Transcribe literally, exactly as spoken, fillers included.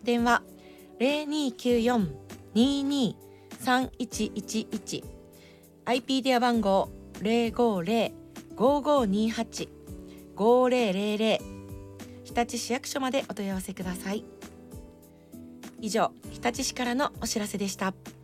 電話 ゼロにーきゅうよん にーにー さんいちいちいち、 アイピー 電話番号 ゼロごゼロ ごごにはち ごゼロゼロゼロ、日立市役所までお問い合わせください。以上、日立市からのお知らせでした。